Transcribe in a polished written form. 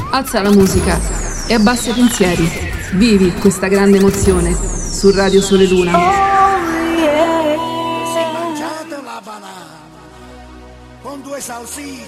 Alza la musica e abbassa i pensieri. Vivi questa grande emozione su Radio Sole Luna. Oh yeah. Si mangiate la banana con 2 salsicce